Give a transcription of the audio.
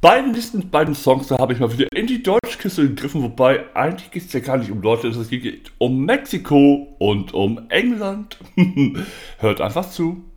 beiden Songs, da habe ich mal wieder in die Deutschkiste gegriffen, wobei eigentlich geht es ja gar nicht um Deutschland, es geht um Mexiko und um England. Hört einfach zu.